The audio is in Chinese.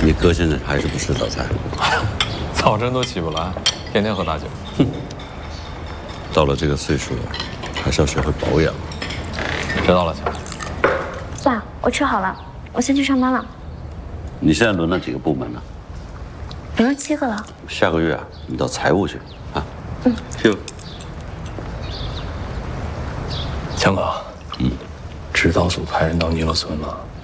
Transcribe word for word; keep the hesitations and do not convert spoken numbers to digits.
你哥现在还是不吃早餐？ 早晨都起不来，天天喝大酒。 哼，到了这个岁数了，还是要学会保养。 知道了，强。 爸，我吃好了，我先去上班了。 你现在轮了几个部门呢？ 轮了七个了。 下个月啊，你到财务去啊。 嗯。 去吧。 强哥。 嗯。 指导组派人到尼罗村了。